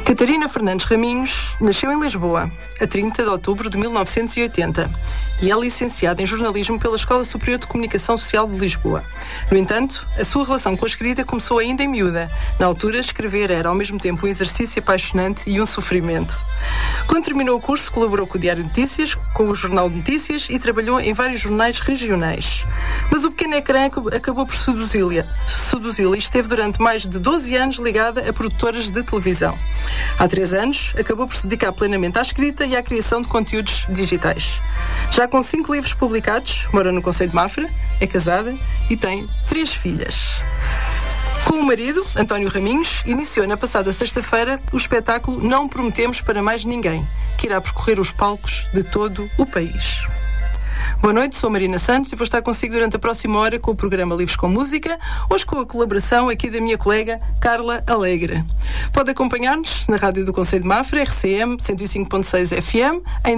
Catarina Fernandes Raminhos nasceu em Lisboa, a 30 de outubro de 1980, e é licenciada em jornalismo pela Escola Superior de Comunicação Social de Lisboa. No entanto, a sua relação com a escrita começou ainda em miúda. Na altura, escrever era ao mesmo tempo um exercício apaixonante e um sofrimento. Quando terminou o curso, colaborou com o Diário de Notícias, com o Jornal de Notícias e trabalhou em vários jornais regionais. Mas o pequeno ecrã acabou por seduzi-la e esteve durante mais de 12 anos ligada a produtoras de televisão. Há 3 anos, acabou por se dedicar plenamente à escrita e à criação de conteúdos digitais. Já com 5 livros publicados, mora no concelho de Mafra, é casada e tem 3 filhas. Com o marido, António Raminhos, iniciou na passada sexta-feira o espetáculo Não Prometemos para Mais Ninguém, que irá percorrer os palcos de todo o país. Boa noite, sou Marina Santos e vou estar consigo durante a próxima hora com o programa Livros com Música, hoje com a colaboração aqui da minha colega Carla Alegre. Pode acompanhar-nos na Rádio do Concelho de Mafra, RCM 105.6 FM, em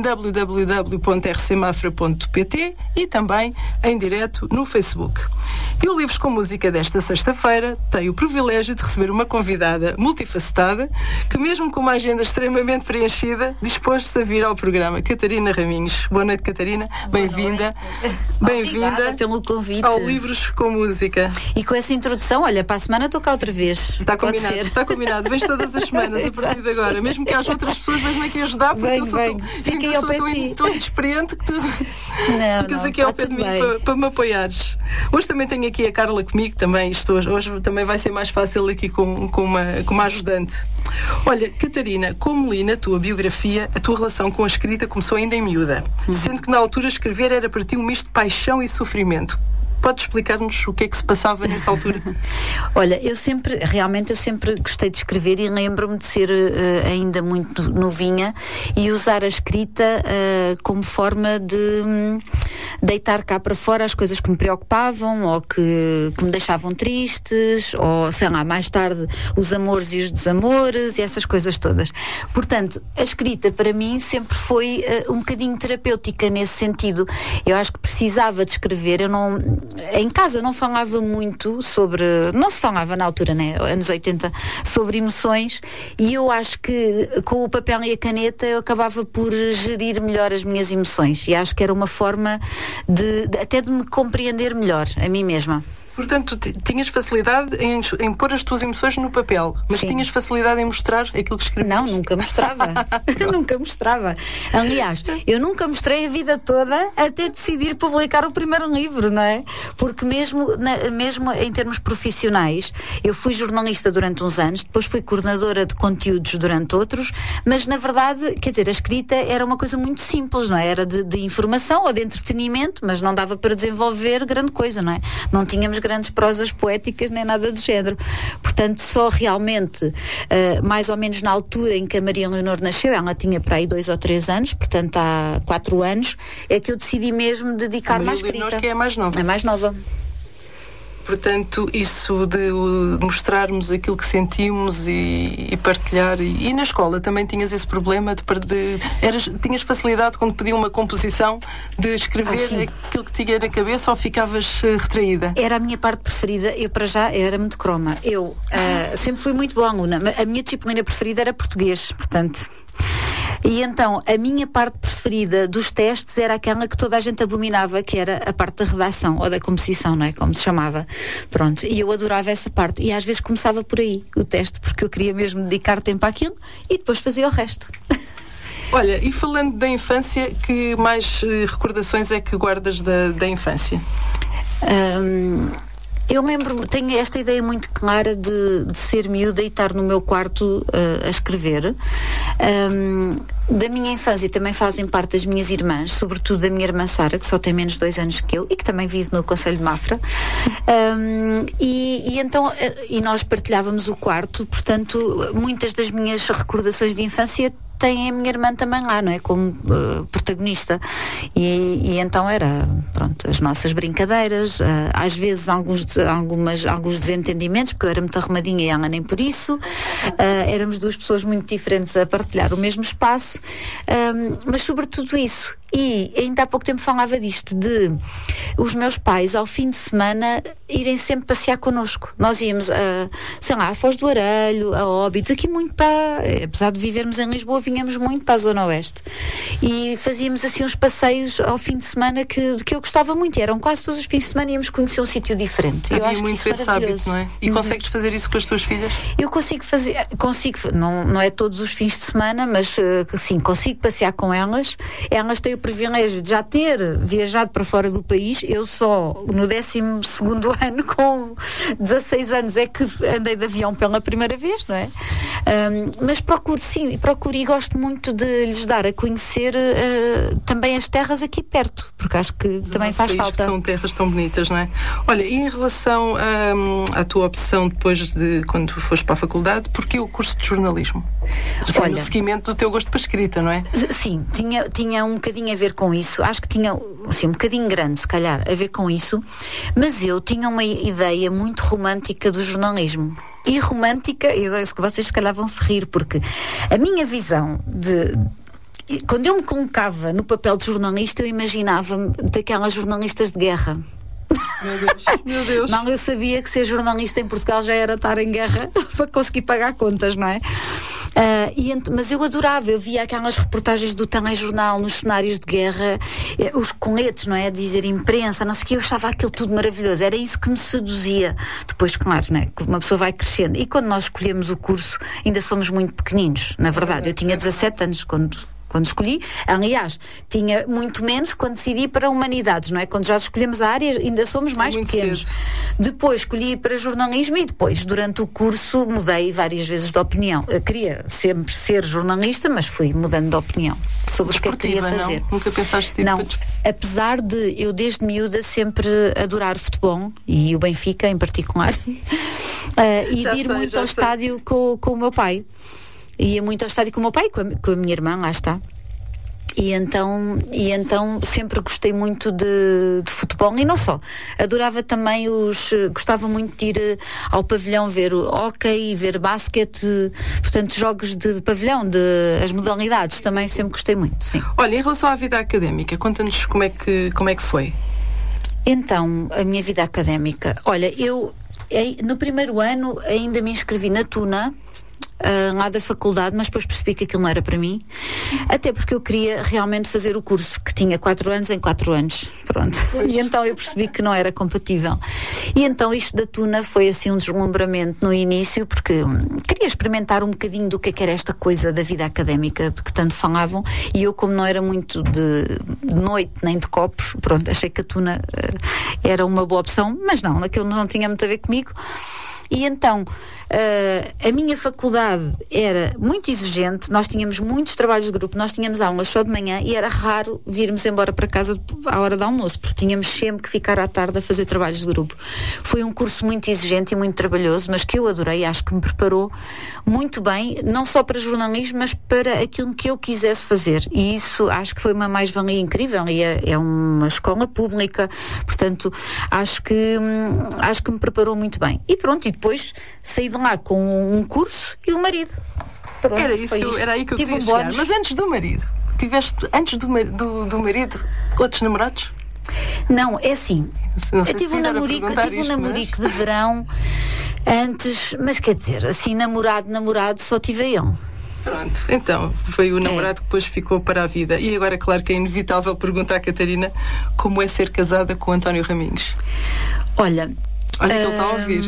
www.rcmafra.pt e também em direto no Facebook. E o Livros com Música desta sexta-feira tem o privilégio de receber uma convidada multifacetada que, mesmo com uma agenda extremamente preenchida, dispôs-se a vir ao programa. Catarina Raminhos. Boa noite, Catarina. Bem-vinda. Bem-vinda pelo convite ao Livros com Música. E com essa introdução, olha, para a semana estou cá outra vez. Está combinado. Vens todas as semanas a partir de agora. Mesmo que haja outras pessoas, vens-me aqui ajudar, porque eu sou tão inexperiente que tu ficas aqui ao pé de mim para me apoiares. Hoje também tenho aqui a Carla comigo, também hoje também vai ser mais fácil aqui com uma ajudante. Olha, Catarina, como li na tua biografia, a tua relação com a escrita começou ainda em miúda, sendo que na altura escrever era para ti um misto de paixão e sofrimento. Podes explicar-nos o que é que se passava nessa altura? Olha, eu sempre gostei de escrever e lembro-me de ser ainda muito novinha e usar a escrita como forma de deitar cá para fora as coisas que me preocupavam ou que me deixavam tristes, ou sei lá, mais tarde os amores e os desamores e essas coisas todas. Portanto, a escrita para mim sempre foi um bocadinho terapêutica nesse sentido. Eu acho que precisava de escrever. Em casa não falava muito não se falava na altura, né, anos 80, sobre emoções, e eu acho que com o papel e a caneta eu acabava por gerir melhor as minhas emoções, e acho que era uma forma até de me compreender melhor a mim mesma. Portanto, tinhas facilidade em pôr as tuas emoções no papel, mas sim, tinhas facilidade em mostrar aquilo que escrevias? Não, nunca mostrava. Nunca mostrava. Aliás, eu nunca mostrei a vida toda até decidir publicar o primeiro livro, não é? Porque mesmo em termos profissionais, eu fui jornalista durante uns anos, depois fui coordenadora de conteúdos durante outros, mas na verdade, quer dizer, a escrita era uma coisa muito simples, não é? Era de informação ou de entretenimento, mas não dava para desenvolver grande coisa, não é? Não tínhamos grandes prosas poéticas nem nada do género. Portanto, só realmente mais ou menos na altura em que a Maria Leonor nasceu, ela tinha para aí 2 ou 3 anos, portanto há 4 anos, é que eu decidi mesmo dedicar-me à escrita. Leonor, que é a mais nova. É mais nova. Portanto, isso de mostrarmos aquilo que sentimos e partilhar. E na escola também tinhas esse problema tinhas facilidade quando pediam uma composição de escrever aquilo que tinha na cabeça, ou ficavas retraída? Era a minha parte preferida. Eu, para já, era muito croma. Eu sempre fui muito boa aluna. A minha disciplina preferida era português, portanto. E então, a minha parte preferida dos testes era aquela que toda a gente abominava, que era a parte da redação, ou da composição, não é? Como se chamava. Pronto, e eu adorava essa parte. E às vezes começava por aí, o teste, porque eu queria mesmo dedicar tempo àquilo e depois fazia o resto. Olha, e falando da infância, que mais recordações é que guardas da infância? Eu tenho esta ideia muito clara de ser miúda e estar no meu quarto a escrever. Da minha infância também fazem parte as minhas irmãs, sobretudo a minha irmã Sara, que só tem menos 2 anos que eu e que também vive no concelho de Mafra. Então nós partilhávamos o quarto, portanto, muitas das minhas recordações de infância tem a minha irmã também lá, não é? Como protagonista. E então era, pronto, as nossas brincadeiras, às vezes alguns desentendimentos, porque eu era muito arrumadinha e ela nem por isso. Éramos 2 pessoas muito diferentes a partilhar o mesmo espaço, mas sobretudo isso. E ainda há pouco tempo falava disto, de os meus pais ao fim de semana irem sempre passear connosco. Nós íamos a Foz do Arelho, a Óbidos, aqui muito para, apesar de vivermos em Lisboa, vinhamos muito para a Zona Oeste e fazíamos assim uns passeios ao fim de semana que eu gostava muito, eram quase todos os fins de semana, íamos conhecer um sítio diferente. Eu acho muito esse hábito, não é? E consegues fazer isso com as tuas filhas? Eu consigo, não é todos os fins de semana, mas sim, consigo passear com elas. Elas têm o privilégio de já ter viajado para fora do país. Eu só no 12º ano, com 16 anos, é que andei de avião pela primeira vez, não é? Mas procuro e gosto muito de lhes dar a conhecer também as terras aqui perto, porque acho que também faz falta. São terras tão bonitas, não é? Olha, e em relação à tua opção depois de quando foste para a faculdade, porquê o curso de jornalismo? Foi no seguimento do teu gosto para escrita, não é? Sim, tinha um bocadinho a ver com isso. Acho que tinha assim, um bocadinho grande, se calhar, a ver com isso. Mas eu tinha uma ideia muito romântica do jornalismo. E romântica, que vocês se calhar vão se rir, porque a minha visão quando eu me colocava no papel de jornalista, eu imaginava-me daquelas jornalistas de guerra. Meu Deus. Não, eu sabia que ser jornalista em Portugal já era estar em guerra para conseguir pagar contas, não é? Mas eu adorava, eu via aquelas reportagens do telejornal nos cenários de guerra, os coletes, não é? A dizer imprensa, não sei o que, eu achava aquilo tudo maravilhoso, era isso que me seduzia. Depois, claro, não é? Uma pessoa vai crescendo, e quando nós escolhemos o curso ainda somos muito pequeninos, na verdade. Eu tinha 17 anos quando escolhi, aliás, tinha muito menos quando decidi para humanidades, não é? Quando já escolhemos a área, ainda somos mais pequenos. Cedo. Depois escolhi para jornalismo e depois, durante o curso, mudei várias vezes de opinião. Eu queria sempre ser jornalista, mas fui mudando de opinião sobre o que queria fazer. Não? Nunca pensaste não, apesar de eu desde miúda sempre adorar futebol, e o Benfica em particular, e de ir muito ao estádio com o meu pai. Ia muito ao estádio com o meu pai, com a minha irmã, lá está. E então sempre gostei muito de futebol, e não só. Adorava também gostava muito de ir ao pavilhão ver o hóquei, ver basquete, portanto jogos de pavilhão, as modalidades, também sempre gostei muito, sim. Olha, em relação à vida académica, conta-nos como é que foi? Então, a minha vida académica, olha, eu no primeiro ano ainda me inscrevi na Tuna, lá da faculdade, mas depois percebi que aquilo não era para mim, até porque eu queria realmente fazer o curso, que tinha 4 anos em 4 anos, pronto, e então eu percebi que não era compatível, e então isto da Tuna foi assim um deslumbramento no início, porque queria experimentar um bocadinho do que era esta coisa da vida académica de que tanto falavam, e eu, como não era muito de noite nem de copos, pronto, achei que a Tuna era uma boa opção, mas não, aquilo não tinha muito a ver comigo. E então a minha faculdade era muito exigente, nós tínhamos muitos trabalhos de grupo, nós tínhamos aulas só de manhã e era raro virmos embora para casa à hora do almoço, porque tínhamos sempre que ficar à tarde a fazer trabalhos de grupo. Foi um curso muito exigente e muito trabalhoso, mas que eu adorei, acho que me preparou muito bem, não só para jornalismo, mas para aquilo que eu quisesse fazer, e isso acho que foi uma mais-valia incrível, e é uma escola pública, portanto acho que me preparou muito bem. E pronto, e depois saí de lá com um curso e o marido. Pronto, era aí que eu queria chegar. Mas antes do marido, tiveste antes do marido outros namorados? Não, é assim. Eu tive um namorico de verão antes, mas quer dizer, assim, namorado, só tive eu. Pronto, então, foi o namorado que depois ficou para a vida. E agora, claro que é inevitável perguntar à Catarina como é ser casada com António Raminhos. Olha que ele está a ouvir.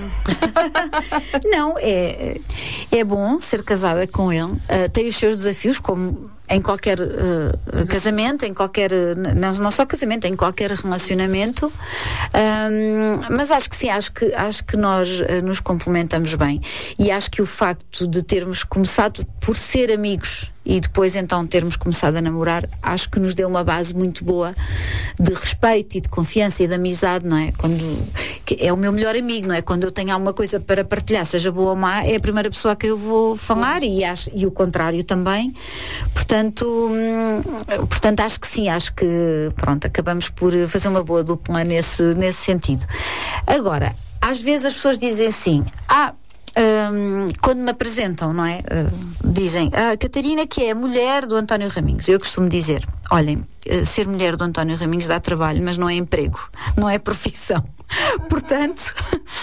Não, é bom ser casada com ele. Tem os seus desafios, como em qualquer casamento, não só casamento, em qualquer relacionamento, mas acho que sim, acho que nós nos complementamos bem, e acho que o facto de termos começado por ser amigos e depois então termos começado a namorar, acho que nos deu uma base muito boa de respeito e de confiança e de amizade, não é? É o meu melhor amigo, não é? Quando eu tenho alguma coisa para partilhar, seja boa ou má, é a primeira pessoa que eu vou falar, e o contrário também. Portanto, acho que sim, acho que pronto, acabamos por fazer uma boa dupla nesse sentido. Agora, às vezes as pessoas dizem assim, quando me apresentam, não é? Dizem, a Catarina que é a mulher do António Raminhos. Eu costumo dizer, olhem, ser mulher do António Raminhos dá trabalho, mas não é emprego, não é profissão. Portanto,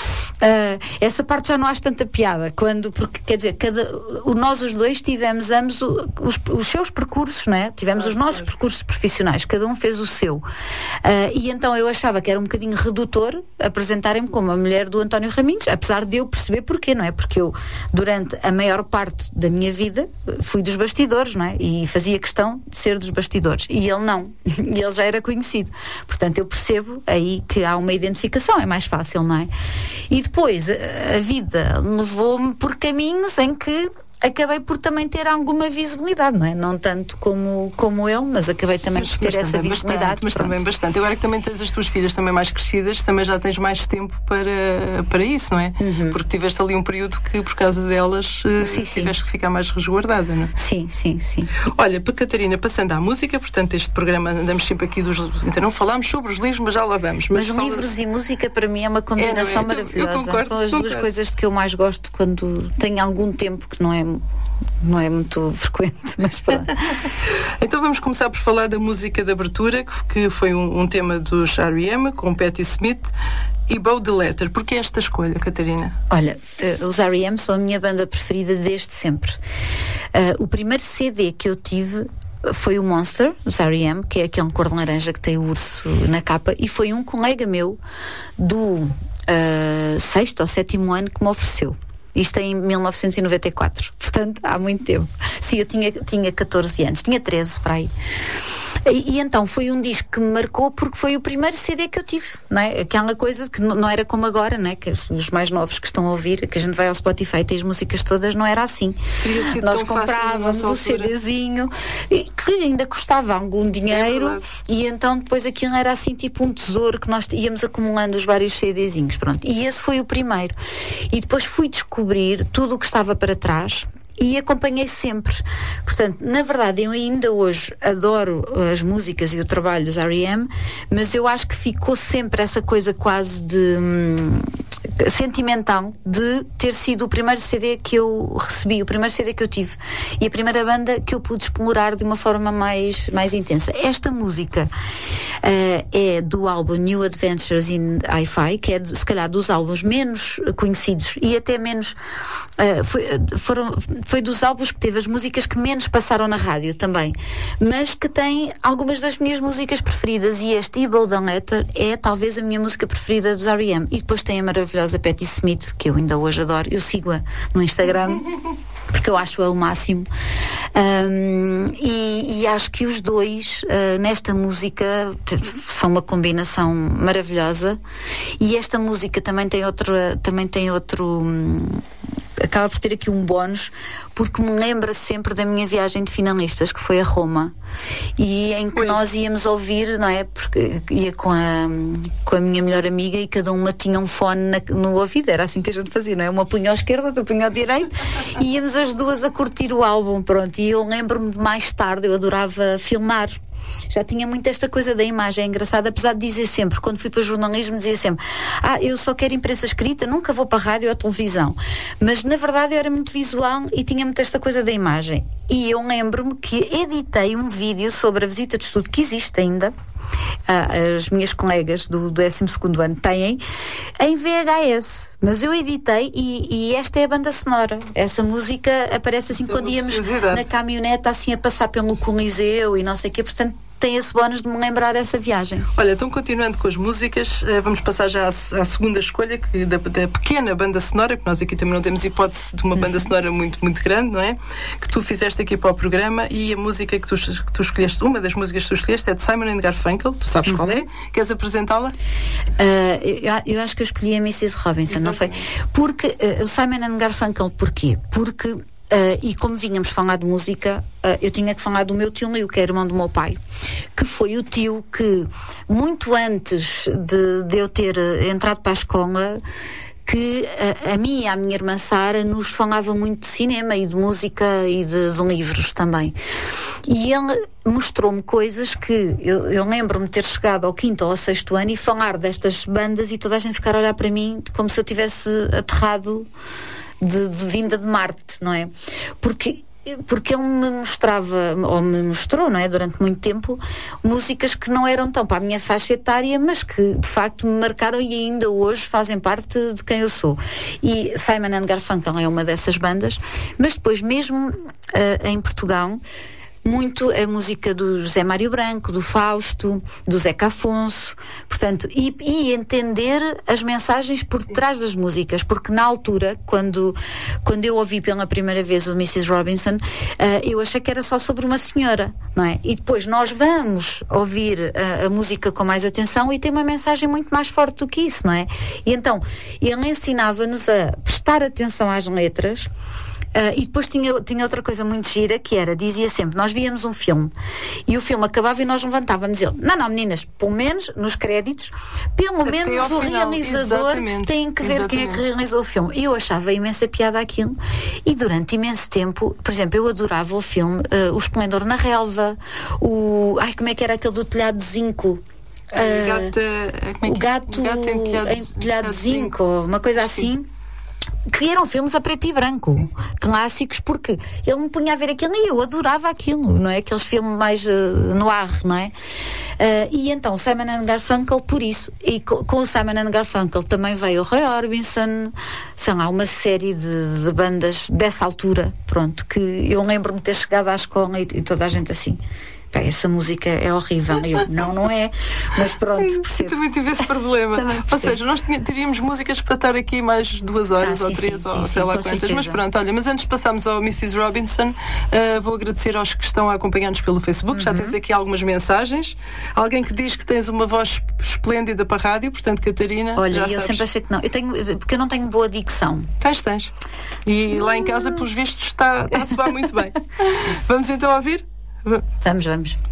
essa parte já não acho tanta piada, porque quer dizer, nós os dois tivemos ambos os seus percursos, não é? Tivemos os nossos percursos profissionais, cada um fez o seu. E então eu achava que era um bocadinho redutor apresentarem-me como a mulher do António Raminhos, apesar de eu perceber porquê, não é? Porque eu, durante a maior parte da minha vida, fui dos bastidores, não é? E fazia questão de ser dos bastidores. E ele não. E ele já era conhecido. Portanto, eu percebo aí que há uma identificação, é mais fácil, não é? E depois a vida levou-me por caminhos em que acabei por também ter alguma visibilidade, não é? Não tanto como eu, mas acabei também por ter essa visibilidade. Mas também bastante. Agora que também tens as tuas filhas também mais crescidas, também já tens mais tempo para isso, não é? Porque tiveste ali um período que, por causa delas, tiveste que ficar mais resguardada, não é? Sim. Olha, para Catarina, passando à música, portanto, este programa andamos sempre aqui ainda não falámos sobre os livros, mas já lá vamos. Mas livros e música para mim é uma combinação maravilhosa. Eu concordo, são as duas coisas que eu mais gosto quando tenho algum tempo, que não é muito frequente, mas pronto. Então vamos começar por falar da música de abertura, que foi um tema dos R.E.M. com Patti Smith e Bo Diddley. Porquê esta escolha, Catarina? Olha, os R.E.M. são a minha banda preferida desde sempre. O primeiro CD que eu tive foi o Monster, dos R.E.M., que é aquele cor de laranja que tem o urso na capa, e foi um colega meu do 6º ou 7º ano que me ofereceu. Isto em 1994, portanto há muito tempo. Sim, eu tinha 14 anos, tinha 13 para aí. E então foi um disco que me marcou porque foi o primeiro CD que eu tive, não é? Aquela coisa que não era como agora, não é? Que os mais novos que estão a ouvir, que a gente vai ao Spotify e tem as músicas todas, não era assim. Nós comprávamos o CDzinho, que ainda custava algum dinheiro, e então depois aquilo era assim tipo um tesouro que nós íamos acumulando os vários CDzinhos, pronto. E esse foi o primeiro. E depois fui descobrir tudo o que estava para trás e acompanhei sempre. Portanto, na verdade, eu ainda hoje adoro as músicas e o trabalho dos R.E.M., mas eu acho que ficou sempre essa coisa quase de sentimental de ter sido o primeiro CD que eu recebi, o primeiro CD que eu tive e a primeira banda que eu pude explorar de uma forma mais intensa. Esta música é do álbum New Adventures in Hi-Fi, que é se calhar dos álbuns menos conhecidos e até menos foi dos álbuns que teve as músicas que menos passaram na rádio também, mas que tem algumas das minhas músicas preferidas, e este Bo Diddley é talvez a minha música preferida dos R.E.M. E depois tem a maravilhosa Patti Smith, que eu ainda hoje adoro. Eu sigo-a no Instagram porque eu acho-a o máximo, e acho que os dois nesta música são uma combinação maravilhosa. E esta música também tem outro acaba por ter aqui um bónus, porque me lembra sempre da minha viagem de finalistas, que foi a Roma, e em que nós íamos ouvir, não é? Porque ia com a minha melhor amiga e cada uma tinha um fone no ouvido, era assim que a gente fazia, não é? Uma punha à esquerda, outra punha à direita, e íamos as duas a curtir o álbum, pronto. E eu lembro-me de mais tarde, eu adorava filmar. Já tinha muito esta coisa da imagem, é engraçado, apesar de dizer sempre, quando fui para jornalismo, dizia sempre, eu só quero imprensa escrita, nunca vou para a rádio ou televisão. Mas na verdade eu era muito visual e tinha muito esta coisa da imagem. E eu lembro-me que editei um vídeo sobre a visita de estudo, que existe ainda, as minhas colegas do 12º ano têm, em VHS, mas eu editei e esta é a banda sonora. Essa música aparece assim quando íamos na caminhoneta assim a passar pelo Coliseu e não sei o quê, portanto tem esse bónus de me lembrar essa viagem. Olha, então continuando com as músicas, vamos passar já à segunda escolha da pequena banda sonora, que nós aqui também não temos hipótese de uma banda sonora muito, muito grande, não é? Que tu fizeste aqui para o programa, e a música que tu escolheste, uma das músicas que tu escolheste é de Simon & Garfunkel, tu sabes qual é? Queres apresentá-la? Eu acho que eu escolhi a Mrs. Robinson, não foi? Porque o Simon & Garfunkel, porquê? Porque e como vínhamos falar de música, eu tinha que falar do meu tio Leo, que é irmão do meu pai, que foi o tio que, muito antes de eu ter entrado para a escola, que a mim e à minha irmã Sara nos falava muito de cinema e de música e de livros também. E ele mostrou-me coisas que eu lembro-me de ter chegado ao 5º ou ao 6º ano e falar destas bandas e toda a gente ficar a olhar para mim como se eu tivesse aterrado de vinda de Marte, não é? Porque ele me mostrava, ou me mostrou, não é, durante muito tempo, músicas que não eram tão para a minha faixa etária, mas que de facto me marcaram e ainda hoje fazem parte de quem eu sou. E Simon & Garfunkel é uma dessas bandas, mas depois mesmo em Portugal, muito a música do José Mário Branco, do Fausto, do Zeca Afonso, portanto, e entender as mensagens por trás das músicas, porque na altura, quando eu ouvi pela primeira vez o Mrs. Robinson, eu achei que era só sobre uma senhora, não é? E depois nós vamos ouvir a música com mais atenção e tem uma mensagem muito mais forte do que isso, não é? E então, ele ensinava-nos a prestar atenção às letras. E depois tinha outra coisa muito gira, que era, dizia sempre, nós víamos um filme e o filme acabava e nós levantávamos ele, não meninas, pelo menos nos créditos, pelo menos o realizador tem que ver quem é que realizou o filme. E eu achava imensa piada aquilo, e durante imenso tempo, por exemplo, eu adorava o filme O Esplendor na Relva, como é que era aquele do telhado de zinco? O gato em telhado de zinco, uma coisa assim. Que eram filmes a preto e branco, clássicos, porque ele me punha a ver aquilo e eu adorava aquilo, não é? Aqueles filmes mais noir, não é? E então Simon & Garfunkel, por isso, e com o Simon & Garfunkel também veio o Roy Orbison, sei lá, uma série de bandas dessa altura, pronto, que eu lembro-me de ter chegado à escola e toda a gente assim, essa música é horrível. Eu, não é, mas pronto, percebo. Também tive esse problema. Ou seja, nós teríamos músicas para estar aqui mais 2 horas ou 3 ou sei lá quantas, certeza. Mas pronto, olha, mas antes de passarmos ao Mrs. Robinson, vou agradecer aos que estão a acompanhar-nos pelo Facebook. Já tens aqui algumas mensagens. Alguém que diz que tens uma voz esplêndida para a rádio, portanto, Catarina. Olha, já eu sabes. Sempre achei que não. Porque eu não tenho boa dicção. Tens. E lá em casa, pelos vistos, está a soar muito bem. Vamos então ouvir? Vamos.